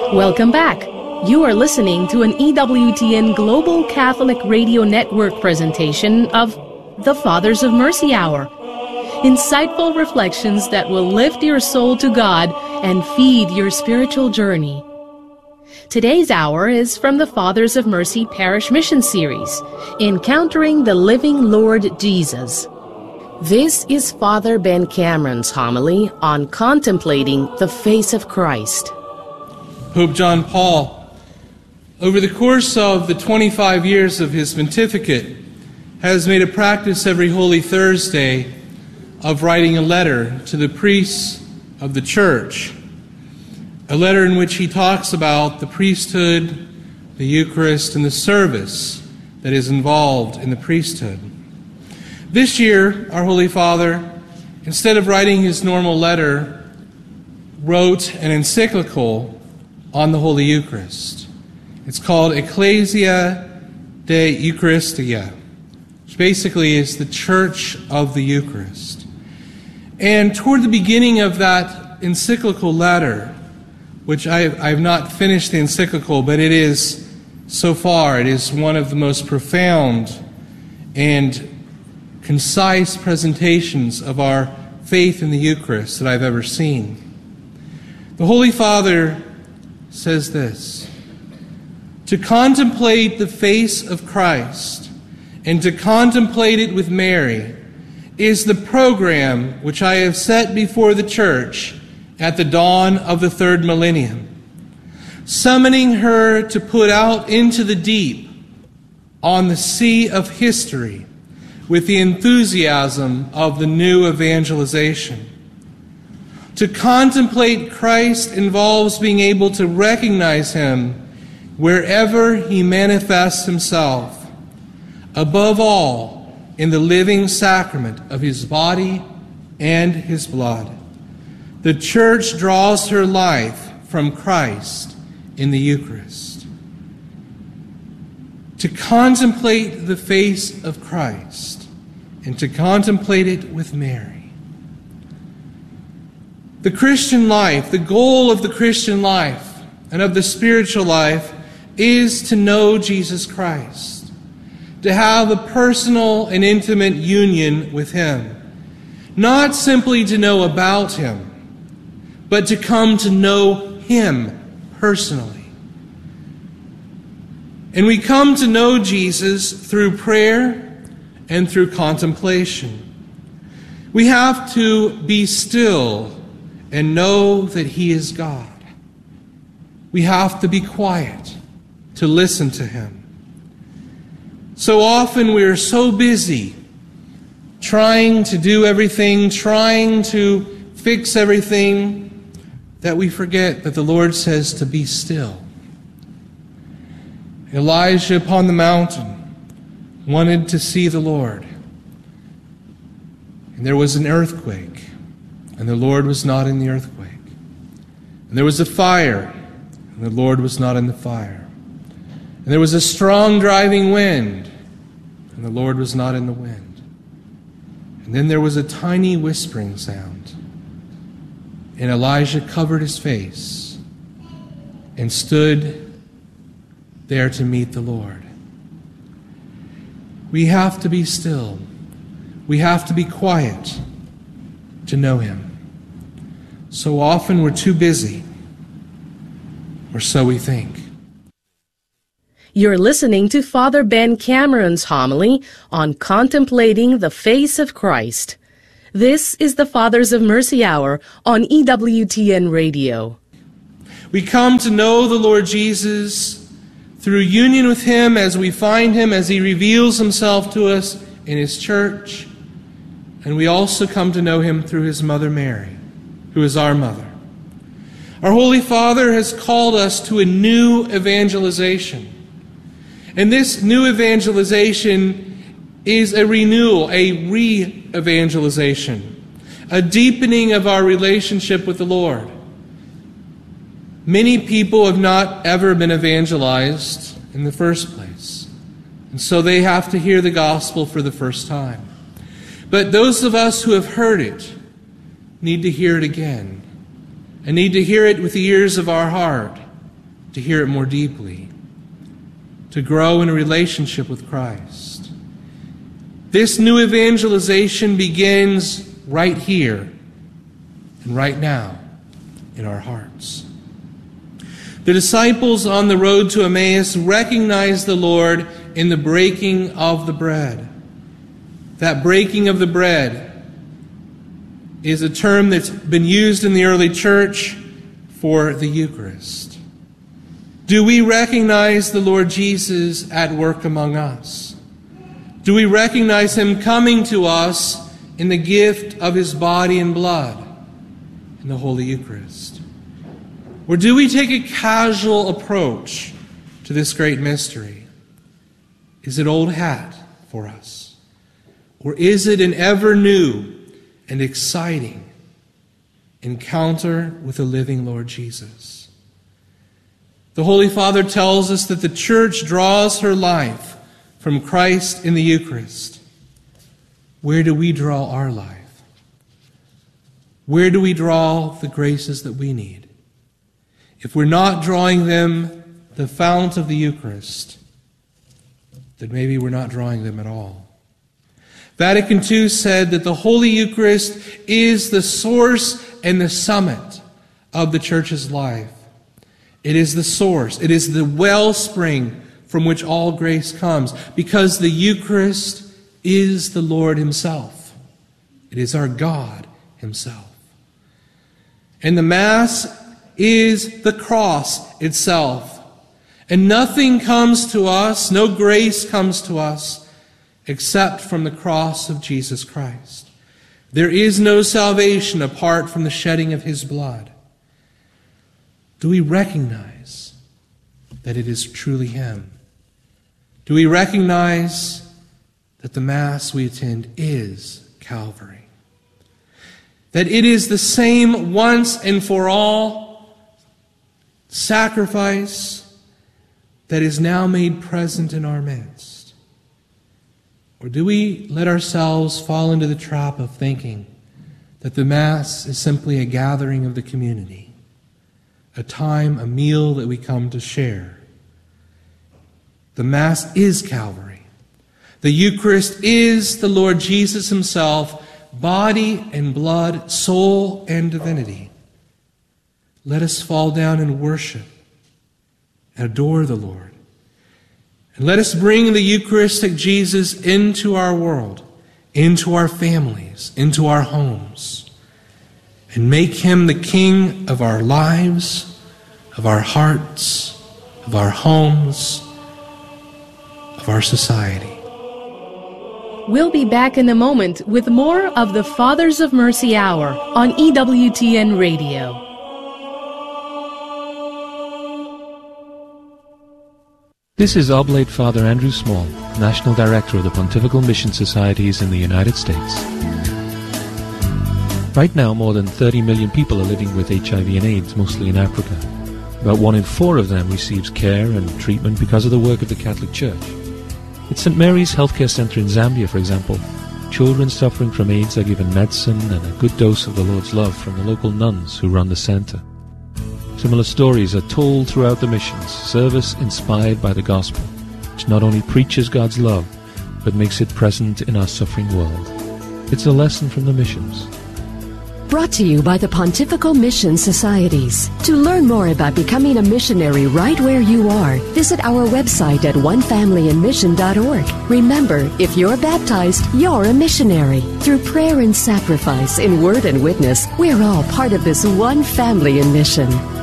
Welcome back. You are listening to an EWTN Global Catholic Radio Network presentation of the Fathers of Mercy Hour. Insightful reflections that will lift your soul to God and feed your spiritual journey. Today's hour is from the Fathers of Mercy Parish Mission Series, Encountering the Living Lord Jesus. This is Father Ben Cameron's homily on contemplating the face of Christ. Pope John Paul, over the course of the 25 years of his pontificate, has made a practice every Holy Thursday of writing a letter to the priests of the Church, a letter in which he talks about the priesthood, the Eucharist, and the service that is involved in the priesthood. This year, our Holy Father, instead of writing his normal letter, wrote an encyclical on the Holy Eucharist. It's called Ecclesia de Eucharistia, which basically is the Church of the Eucharist. And toward the beginning of that encyclical letter, which I have not finished the encyclical, but it is, so far, it is one of the most profound and concise presentations of our faith in the Eucharist that I've ever seen. The Holy Father says this: to contemplate the face of Christ and to contemplate it with Mary is the program which I have set before the Church at the dawn of the third millennium, summoning her to put out into the deep on the sea of history with the enthusiasm of the new evangelization. To contemplate Christ involves being able to recognize Him wherever He manifests Himself, above all in the living sacrament of His body and His blood. The Church draws her life from Christ in the Eucharist. To contemplate the face of Christ and to contemplate it with Mary. The Christian life, the goal of the Christian life and of the spiritual life is to know Jesus Christ, to have a personal and intimate union with Him, not simply to know about Him, but to come to know Him personally. And we come to know Jesus through prayer and through contemplation. We have to be still and know that He is God. We have to be quiet to listen to Him. So often we are so busy trying to do everything, trying to fix everything, that we forget that the Lord says to be still. Elijah upon the mountain wanted to see the Lord. And there was an earthquake, and the Lord was not in the earthquake. And there was a fire, and the Lord was not in the fire. And there was a strong driving wind, and the Lord was not in the wind. And then there was a tiny whispering sound. And Elijah covered his face and stood there to meet the Lord. We have to be still. We have to be quiet to know Him. So often we're too busy, or so we think. You're listening to Father Ben Cameron's homily on contemplating the face of Christ. This is the Fathers of Mercy Hour on EWTN Radio. We come to know the Lord Jesus through union with Him as we find Him, as He reveals Himself to us in His church. And we also come to know Him through His Mother Mary, who is our mother. Our Holy Father has called us to a new evangelization. And this new evangelization is a renewal, a re-evangelization, a deepening of our relationship with the Lord. Many people have not ever been evangelized in the first place, and so they have to hear the gospel for the first time. But those of us who have heard it need to hear it again, and need to hear it with the ears of our heart, to hear it more deeply, to grow in a relationship with Christ. This new evangelization begins right here and right now in our hearts. The disciples on the road to Emmaus recognized the Lord in the breaking of the bread. That breaking of the bread is a term that's been used in the early church for the Eucharist. Do we recognize the Lord Jesus at work among us? Do we recognize Him coming to us in the gift of His body and blood in the Holy Eucharist? Or do we take a casual approach to this great mystery? Is it old hat for us? Or is it an ever new and exciting encounter with the living Lord Jesus? The Holy Father tells us that the Church draws her life from Christ in the Eucharist. Where do we draw our life? Where do we draw the graces that we need? If we're not drawing them, the fount of the Eucharist, then maybe we're not drawing them at all. Vatican II said that the Holy Eucharist is the source and the summit of the Church's life. It is the source. It is the wellspring from which all grace comes, because the Eucharist is the Lord Himself. It is our God Himself. And the Mass is the cross itself. And nothing comes to us, no grace comes to us, except from the cross of Jesus Christ. There is no salvation apart from the shedding of His blood. Do we recognize that it is truly Him? Do we recognize that the Mass we attend is Calvary? That it is the same once and for all sacrifice that is now made present in our midst? Or do we let ourselves fall into the trap of thinking that the Mass is simply a gathering of the community, a time, a meal that we come to share? The Mass is Calvary. The Eucharist is the Lord Jesus Himself, body and blood, soul and divinity. Let us fall down and worship and adore the Lord. And let us bring the Eucharistic Jesus into our world, into our families, into our homes, and make Him the King of our lives, of our hearts, of our homes, of our society. We'll be back in a moment with more of the Fathers of Mercy Hour on EWTN Radio. This is Oblate Father Andrew Small, National Director of the Pontifical Mission Societies in the United States. Right now, more than 30 million people are living with HIV and AIDS, mostly in Africa. About 1 in 4 of them receives care and treatment because of the work of the Catholic Church. At St. Mary's Healthcare Center in Zambia, for example, children suffering from AIDS are given medicine and a good dose of the Lord's love from the local nuns who run the center. Similar stories are told throughout the missions, service inspired by the gospel, which not only preaches God's love, but makes it present in our suffering world. It's a lesson from the missions. Brought to you by the Pontifical Mission Societies. To learn more about becoming a missionary right where you are, visit our website at onefamilyinmission.org. Remember, if you're baptized, you're a missionary. Through prayer and sacrifice, in word and witness, we're all part of this one family in mission.